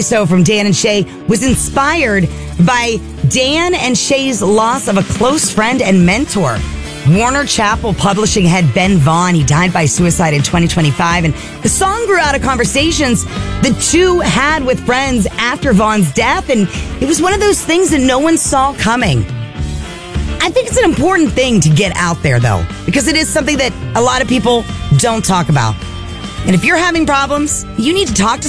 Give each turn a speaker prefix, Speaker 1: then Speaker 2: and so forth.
Speaker 1: So from Dan and Shay was inspired by Dan and Shay's loss of a close friend and mentor. Warner Chappell publishing head Ben Vaughn, he died by suicide in 2025. And the song grew out of conversations the two had with friends after Vaughn's death. And it was one of those things that no one saw coming. I think it's an important thing to get out there, though, because it is something that a lot of people don't talk about. And if you're having problems, you need to talk to